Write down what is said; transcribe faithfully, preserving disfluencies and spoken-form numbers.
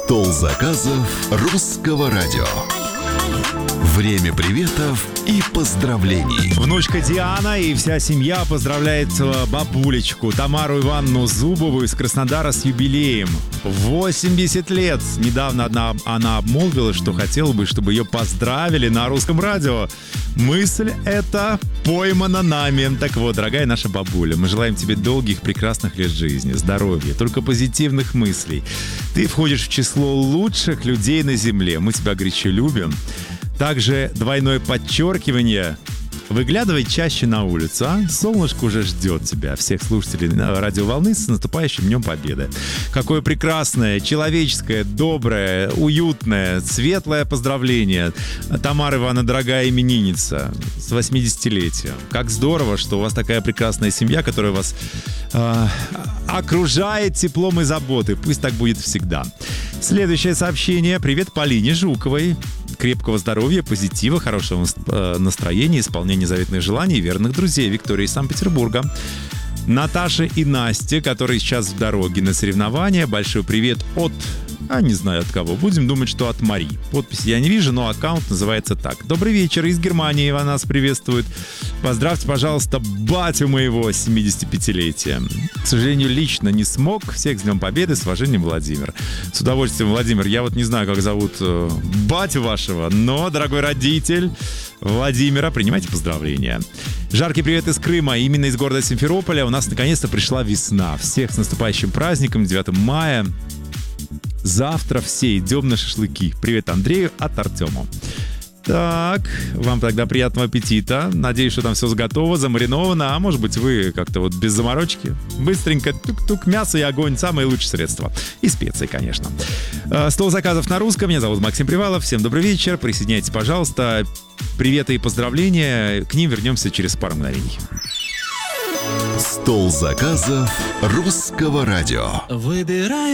Стол заказов русского радио. Время приветов и поздравлений. Внучка Диана и вся семья поздравляет бабулечку Тамару Ивановну Зубову из Краснодара с юбилеем. восемьдесят лет. Недавно одна, она обмолвила, что хотела бы, чтобы ее поздравили на русском радио. Мысль эта поймана нами. Так вот, дорогая наша бабуля, мы желаем тебе долгих, прекрасных лет жизни, здоровья, только позитивных мыслей. Ты входишь в число лучших людей на земле. Мы тебя горячо любим. Также двойное подчеркивание. Выглядывай чаще на улицу, а? Солнышко уже ждет тебя. Всех слушателей радиоволны с наступающим Днем Победы. Какое прекрасное, человеческое, доброе, уютное, светлое поздравление. Тамара Ивановна, дорогая именинница, с восьмидесятилетием. Как здорово, что у вас такая прекрасная семья, которая вас э, окружает теплом и заботой. Пусть так будет всегда. Следующее сообщение. Привет Полине Жуковой. Крепкого здоровья, позитива, хорошего настроения, исполнения заветных желаний и верных друзей. Виктория из Санкт-Петербурга. Наташа и Настя, которые сейчас в дороге на соревнования. Большой привет от... А не знаю от кого. Будем думать, что от Мари. Подписи я не вижу, но аккаунт называется так. Добрый вечер. Из Германии вас приветствует. Поздравьте, пожалуйста, батю моего семидесятипятилетия. К сожалению, лично не смог. Всех с Днем Победы. С уважением, Владимир. С удовольствием, Владимир. Я вот не знаю, как зовут э, батю вашего, но, дорогой родитель Владимира, принимайте поздравления. Жаркий привет из Крыма. Именно из города Симферополя у нас наконец-то пришла весна. Всех с наступающим праздником, девятого мая. Завтра все идем на шашлыки. Привет Андрею от Артема. Так, вам тогда приятного аппетита. Надеюсь, что там все готово, замариновано. А может быть, вы как-то вот без заморочки. Быстренько тук-тук, мясо и огонь. Самые лучшие средства. И специи, конечно. Стол заказов на русском. Меня зовут Максим Привалов. Всем добрый вечер. Присоединяйтесь, пожалуйста. Приветы и поздравления. К ним вернемся через пару мгновений. Стол заказов русского радио. Выбирай